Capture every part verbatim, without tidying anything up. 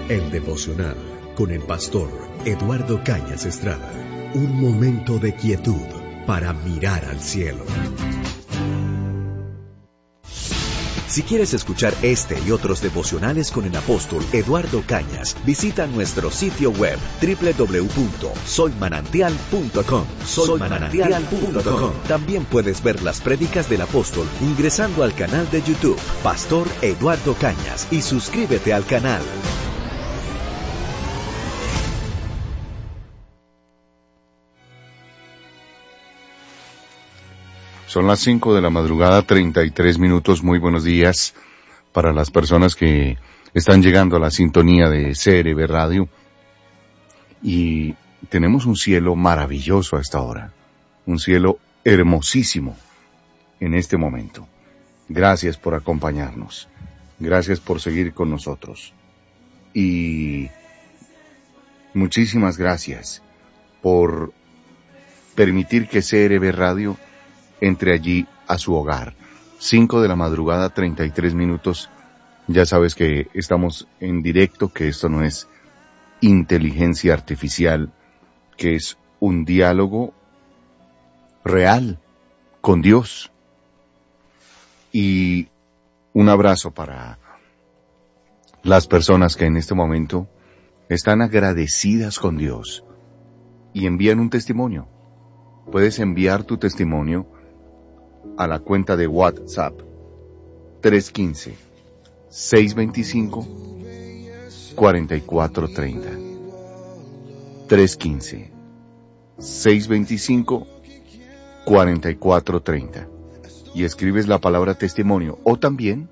El devocional con el pastor Eduardo Cañas Estrada. Un momento de quietud para mirar al cielo. Si quieres escuchar este y otros devocionales con el apóstol Eduardo Cañas, visita nuestro sitio web doble u doble u doble u punto soy manantial punto com. soy manantial punto com. También puedes ver las prédicas del apóstol ingresando al canal de YouTube Pastor Eduardo Cañas y suscríbete al canal. Son las cinco de la madrugada, treinta y tres minutos. Muy buenos días para las personas que están llegando a la sintonía de C R B Radio. Y tenemos un cielo maravilloso a esta hora. Un cielo hermosísimo en este momento. Gracias por acompañarnos. Gracias por seguir con nosotros. Y muchísimas gracias por permitir que C R B Radio entre allí a su hogar. Cinco de la madrugada, treinta y tres minutos. Ya sabes que estamos en directo, que esto no es inteligencia artificial, que es un diálogo real con Dios. Y un abrazo para las personas que en este momento están agradecidas con Dios y envían un testimonio. Puedes enviar tu testimonio a la cuenta de WhatsApp tres uno cinco, seis dos cinco, cuatro cuatro tres cero. tres uno cinco, seis dos cinco, cuatro cuatro tres cero. Y escribes la palabra testimonio. O también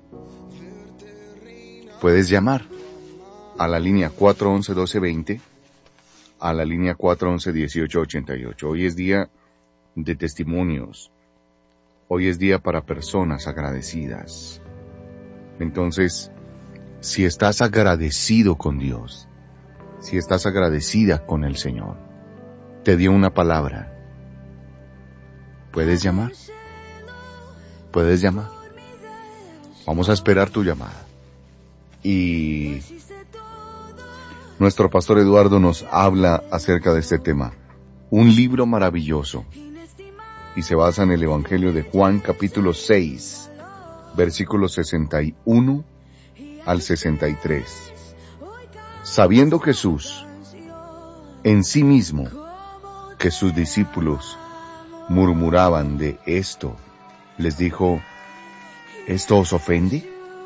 puedes llamar a la línea cuatro once, doce veinte, a la línea cuatro once, dieciocho ochenta y ocho. Hoy es día de testimonios. Hoy es día para personas agradecidas. Entonces, si estás agradecido con Dios, si estás agradecida con el Señor, te dio una palabra, ¿puedes llamar? ¿Puedes llamar? Vamos a esperar tu llamada. Y nuestro pastor Eduardo nos habla acerca de este tema. Un libro maravilloso. Y se basa en el Evangelio de Juan, capítulo seis, versículos sesenta y uno al sesenta y tres. Sabiendo Jesús en sí mismo que sus discípulos murmuraban de esto, les dijo: ¿esto os ofende?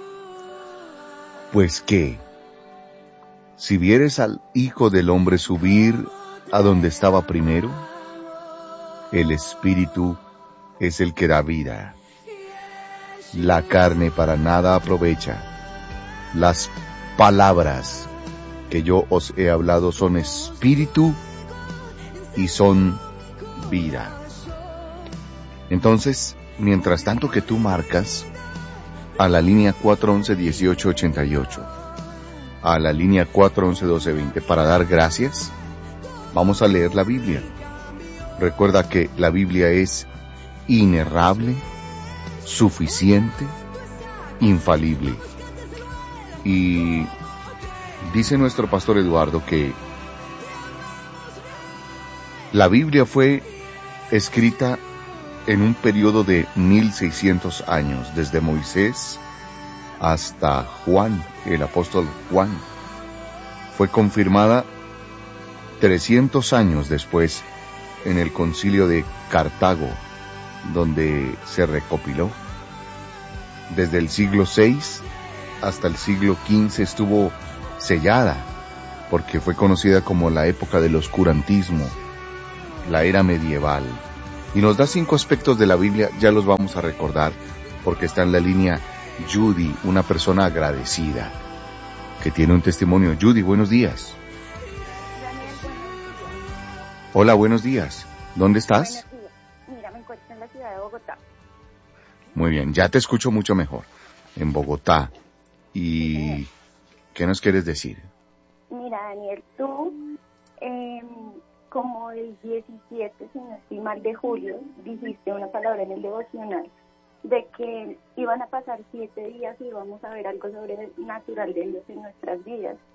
Pues qué, si vieres al Hijo del Hombre subir a donde estaba primero, el Espíritu es el que da vida. La carne para nada aprovecha. Las palabras que yo os he hablado son espíritu y son vida. Entonces, mientras tanto que tú marcas a la línea cuatro once, dieciocho ochenta y ocho, a la línea cuatro once, doce veinte para dar gracias, vamos a leer la Biblia. Recuerda que la Biblia es inerrable, suficiente, infalible. Y dice nuestro pastor Eduardo que la Biblia fue escrita en un periodo de mil seiscientos años, desde Moisés hasta Juan, el apóstol Juan. Fue confirmada trescientos años después en el concilio de Cartago, donde se recopiló. Desde el siglo seis hasta el siglo quince estuvo sellada, porque fue conocida como la época del oscurantismo, la era medieval. Y nos da cinco aspectos de la Biblia, ya los vamos a recordar, porque está en la línea Judy, una persona agradecida, que tiene un testimonio. Judy, buenos días. Hola, buenos días. ¿Dónde estás? Buenos días. Mira, me encuentro en la ciudad de Bogotá. Muy bien, ya te escucho mucho mejor. En Bogotá. ¿Y qué nos quieres decir? Mira, Daniel, tú, eh, como el diecisiete, si no estoy mal, de julio, dijiste una palabra en el devocional de que iban a pasar siete días y íbamos a ver algo sobrenatural de Dios en nuestras vidas.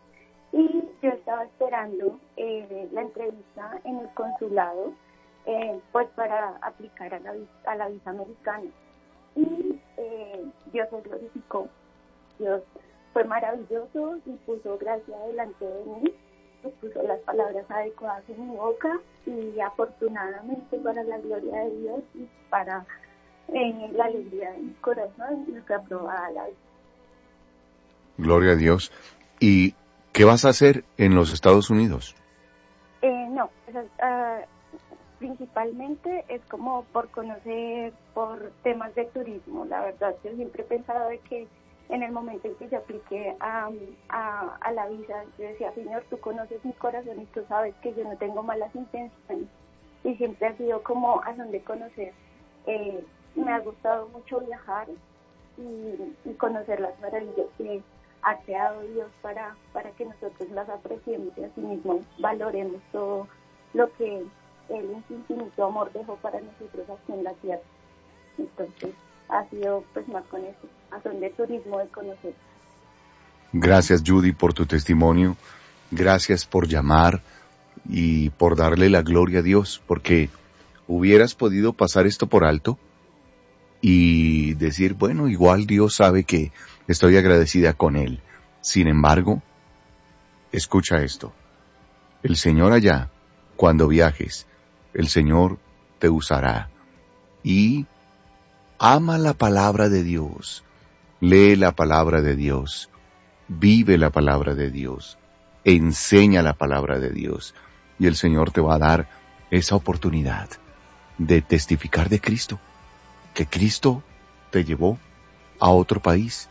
y yo estaba esperando eh, la entrevista en el consulado, eh, pues para aplicar a la, a la visa americana. Y eh, Dios se glorificó. Dios fue maravilloso y puso gracia delante de mí, y puso las palabras adecuadas en mi boca, y afortunadamente, para la gloria de Dios y para eh, la alegría de mi corazón, me fue aprobada la visa. Gloria a Dios. ¿Y qué vas a hacer en los Estados Unidos? Eh, no, o sea, uh, principalmente es como por conocer, por temas de turismo. La verdad, yo siempre he pensado de que en el momento en que yo apliqué a, a, a la visa, yo decía, Señor, tú conoces mi corazón y tú sabes que yo no tengo malas intenciones. Y siempre ha sido como a donde conocer. Eh, me ha gustado mucho viajar y, y conocer las maravillas que ha creado Dios para, para que nosotros las apreciemos y asimismo valoremos todo lo que Él en su infinito amor dejó para nosotros aquí en la tierra. Entonces, ha sido pues más con eso, razón de turismo, de conocer. Gracias, Judy, por tu testimonio. Gracias por llamar y por darle la gloria a Dios, porque hubieras podido pasar esto por alto y decir, bueno, igual Dios sabe que estoy agradecida con Él. Sin embargo, escucha esto. El Señor allá, cuando viajes, el Señor te usará. Y ama la palabra de Dios, lee la palabra de Dios, vive la palabra de Dios, enseña la palabra de Dios, y el Señor te va a dar esa oportunidad de testificar de Cristo, que Cristo te llevó a otro país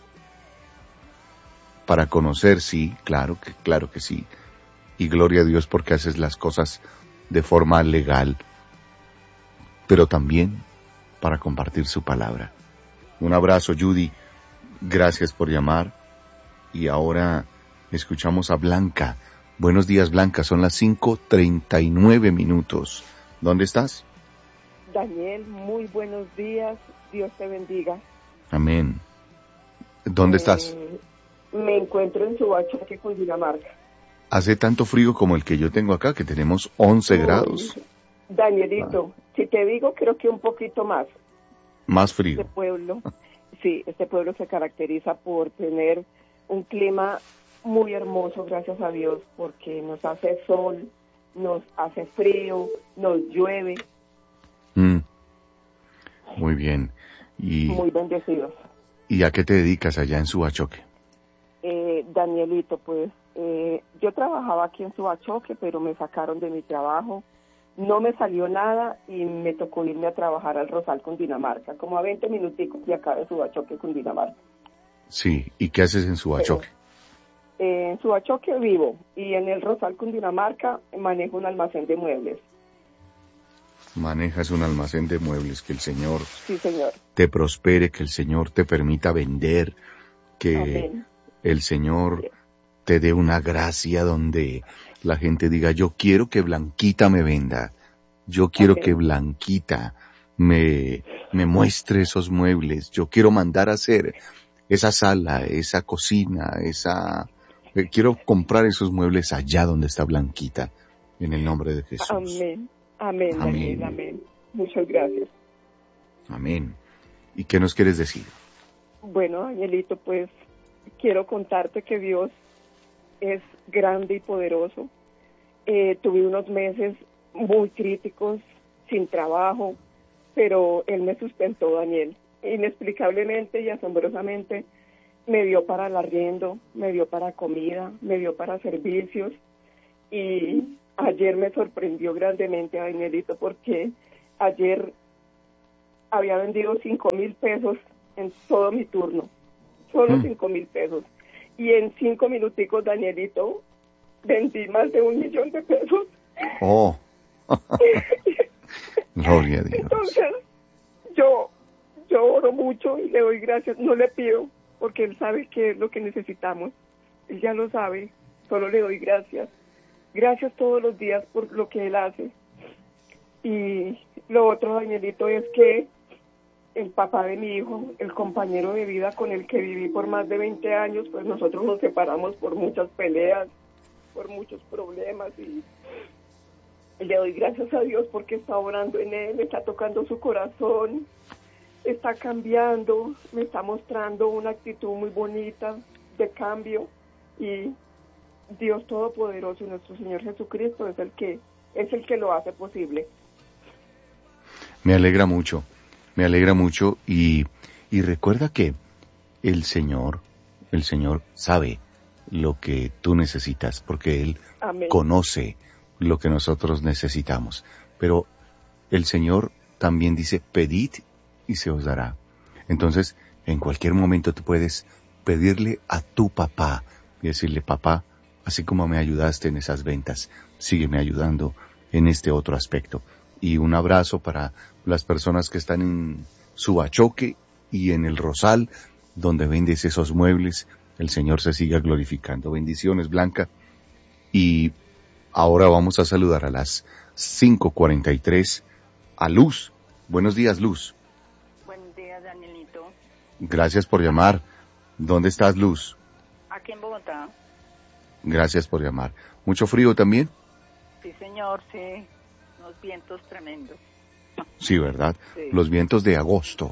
para conocer, sí, claro que, claro que sí, y gloria a Dios porque haces las cosas de forma legal, pero también para compartir su palabra. Un abrazo, Judy, gracias por llamar, y ahora escuchamos a Blanca. Buenos días, Blanca, son las cinco treinta y nueve minutos. ¿Dónde estás? Daniel, muy buenos días, Dios te bendiga. Amén. ¿Dónde eh, estás? Me encuentro en Subachoque, Cundinamarca. Hace tanto frío como el que yo tengo acá, que tenemos once Uy, grados. Danielito, ah. si te digo, creo que un poquito más. Más frío. Este pueblo, sí, este pueblo se caracteriza por tener un clima muy hermoso, gracias a Dios, porque nos hace sol, nos hace frío, nos llueve. Mm. Muy bien. Y, muy bendecidos. ¿Y a qué te dedicas allá en Subachoque? Eh, Danielito, pues eh, yo trabajaba aquí en Subachoque, pero me sacaron de mi trabajo, no me salió nada y me tocó irme a trabajar al Rosal, Cundinamarca, como a veinte minuticos de acá de Subachoque, Cundinamarca. Sí, ¿y qué haces en Subachoque? Eh, en Subachoque vivo y en el Rosal, Cundinamarca manejo un almacén de muebles. Manejas un almacén de muebles, que el Señor sí, señor. te prospere, que el Señor te permita vender, que Amén. El Señor sí. te dé una gracia donde la gente diga, yo quiero que Blanquita me venda, yo quiero Amén. que Blanquita me, me muestre esos muebles, yo quiero mandar a hacer esa sala, esa cocina, esa... Eh, quiero comprar esos muebles allá donde está Blanquita, en el nombre de Jesús. Amén. Amén, amén, amén. Muchas gracias. Amén. ¿Y qué nos quieres decir? Bueno, Danielito, pues quiero contarte que Dios es grande y poderoso. Eh, tuve unos meses muy críticos, sin trabajo, pero Él me sustentó, Daniel. Inexplicablemente y asombrosamente me dio para el arriendo, me dio para comida, me dio para servicios y... Ayer me sorprendió grandemente, Danielito, porque ayer había vendido cinco mil pesos en todo mi turno, solo mm. cinco mil pesos. Y en cinco minuticos, Danielito, vendí más de un millón de pesos. Oh, gloria a Dios. Entonces, yo, yo oro mucho y le doy gracias, no le pido, porque Él sabe qué es lo que necesitamos. Él ya lo sabe, solo le doy gracias. Gracias todos los días por lo que Él hace. Y lo otro, Danielito, es que el papá de mi hijo, el compañero de vida con el que viví por más de veinte años, pues nosotros nos separamos por muchas peleas, por muchos problemas y le doy gracias a Dios porque está orando en él, está tocando su corazón, está cambiando, me está mostrando una actitud muy bonita de cambio y Dios Todopoderoso, nuestro Señor Jesucristo, es el que es el que lo hace posible. Me alegra mucho, me alegra mucho y, y recuerda que el Señor, el Señor sabe lo que tú necesitas porque Él Amén. Conoce lo que nosotros necesitamos. Pero el Señor también dice, pedid y se os dará. Entonces, en cualquier momento tú puedes pedirle a tu papá y decirle, papá, así como me ayudaste en esas ventas, sígueme ayudando en este otro aspecto. Y un abrazo para las personas que están en Subachoque y en el Rosal, donde vendes esos muebles. El Señor se siga glorificando. Bendiciones, Blanca. Y ahora vamos a saludar a las cinco cuarenta y tres a Luz. Buenos días, Luz. Buenos días, Danielito. Gracias por llamar. ¿Dónde estás, Luz? Aquí en Bogotá. Gracias por llamar. ¿Mucho frío también? Sí, señor, sí. Unos vientos tremendos. Sí, ¿verdad? Sí. Los vientos de agosto.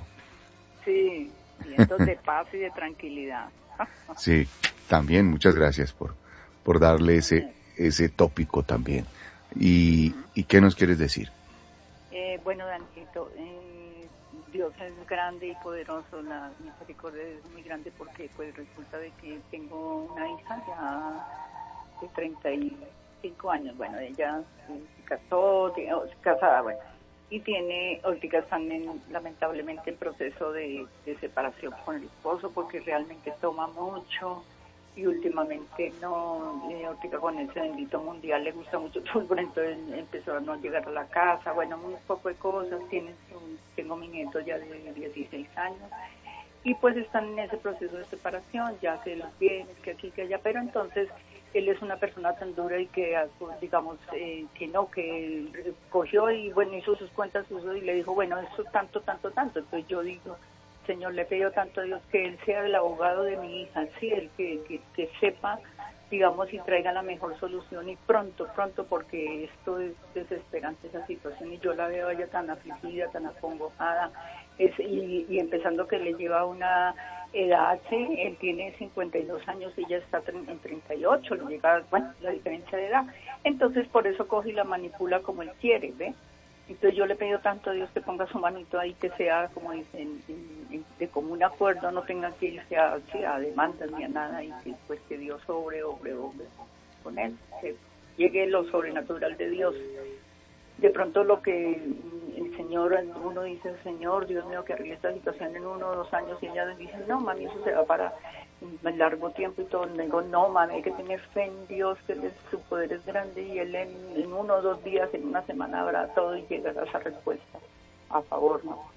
Sí, vientos de paz y de tranquilidad. Sí, también, muchas gracias por, por darle ese, ese tópico también. ¿Y, uh-huh. ¿Y qué nos quieres decir? Eh, bueno, Danito, eh, Dios es grande y poderoso, la misericordia es muy grande porque pues resulta de que tengo una hija ya de treinta y cinco años, bueno, ella se casó, se casada, bueno, y tiene, ahorita están en, lamentablemente en proceso de, de separación con el esposo porque realmente toma mucho y últimamente no, eh, ahorita con ese bendito mundial le gusta mucho el fútbol, entonces empezó a no llegar a la casa, bueno, un poco de cosas, tiene su, tengo mi nieto ya de dieciséis años y pues están en ese proceso de separación, ya que los bienes, que aquí, que allá, pero entonces él es una persona tan dura y que, pues, digamos, eh, que no, que cogió y, bueno, hizo sus cuentas y le dijo, bueno, eso tanto, tanto, tanto. Entonces yo digo, Señor, le pido tanto a Dios que él sea el abogado de mi hija, sí, el que, que, que sepa, digamos, y traiga la mejor solución y pronto, pronto, porque esto es desesperante, esa situación, y yo la veo a ella tan afligida, tan acongojada, es, y, y empezando que le lleva una edad, sí, él tiene cincuenta y dos años y ella está en treinta y ocho, le llega, bueno, la diferencia de edad, entonces por eso coge y la manipula como él quiere, ¿ve? Entonces yo le pido tanto a Dios que ponga su manito ahí, que sea, como dicen, de común acuerdo, no tenga que irse a, a demandas ni a nada, y que pues que Dios obre, obre, obre con él, que llegue lo sobrenatural de Dios. De pronto lo que el Señor, uno dice, Señor, Dios mío, que arregle esta situación en uno o dos años, y ella dice, no, mami, eso se va para un largo tiempo y todo. Le digo, no, mami, hay que tener fe en Dios, que él es, su poder es grande, y Él en, en uno o dos días, en una semana habrá todo y llegará a esa respuesta a favor, ¿no?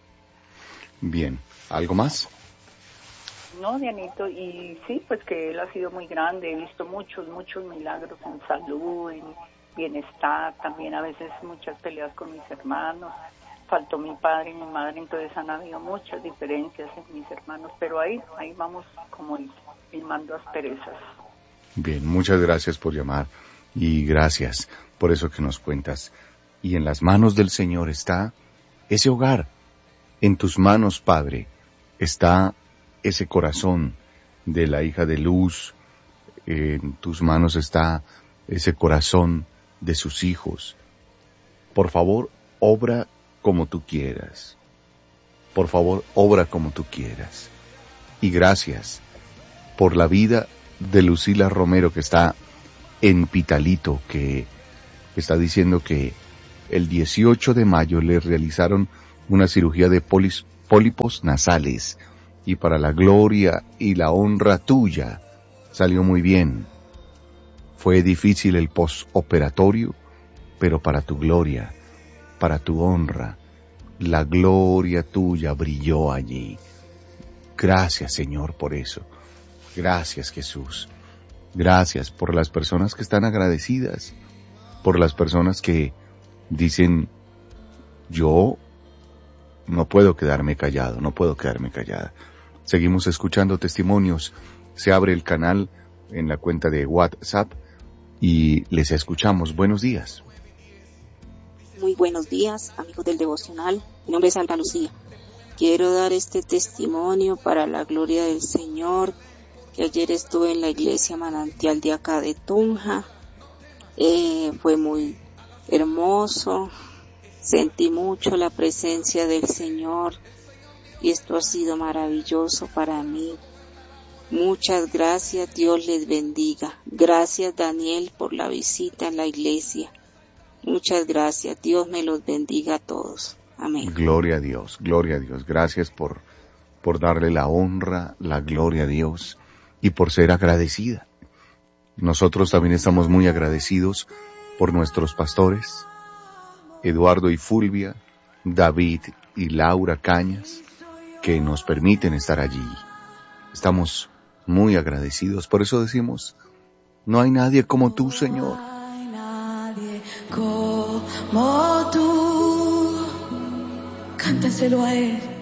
Bien, ¿algo más? No, Dianito, y sí, pues que Él ha sido muy grande, he visto muchos, muchos milagros en salud, en bienestar, también a veces muchas peleas con mis hermanos, faltó mi padre y mi madre, entonces han habido muchas diferencias en mis hermanos, pero ahí, ahí vamos como limando asperezas. Bien, muchas gracias por llamar y gracias por eso que nos cuentas. Y en las manos del Señor está ese hogar, en tus manos, Padre, está ese corazón de la hija de Luz, en tus manos está ese corazón de sus hijos. Por favor, obra como tú quieras. Por favor, obra como tú quieras. Y gracias por la vida de Lucila Romero, que está en Pitalito, que está diciendo que el dieciocho de mayo le realizaron una cirugía de polis, pólipos nasales, y para la gloria y la honra tuya salió muy bien. Fue difícil el postoperatorio, pero para tu gloria, para tu honra, la gloria tuya brilló allí. Gracias, Señor, por eso. Gracias, Jesús. Gracias por las personas que están agradecidas, por las personas que dicen, yo no puedo quedarme callado, no puedo quedarme callada. Seguimos escuchando testimonios. Se abre el canal en la cuenta de WhatsApp y les escuchamos. Buenos días. Muy buenos días, amigos del devocional. Mi nombre es Alba Lucía. Quiero dar este testimonio para la gloria del Señor, que ayer estuve en la iglesia Manantial de acá de Tunja. Eh, fue muy hermoso, sentí mucho la presencia del Señor y esto ha sido maravilloso para mí. Muchas gracias, Dios les bendiga. Gracias, Daniel, por la visita a la iglesia. Muchas gracias, Dios me los bendiga a todos. Amén. Gloria a Dios, gloria a Dios. Gracias por, por darle la honra, la gloria a Dios y por ser agradecida. Nosotros también estamos muy agradecidos por nuestros pastores, Eduardo y Fulvia, David y Laura Cañas, que nos permiten estar allí. Estamos muy agradecidos, por eso decimos, no hay nadie como tú, Señor. No hay nadie como tú. Cántaselo a Él.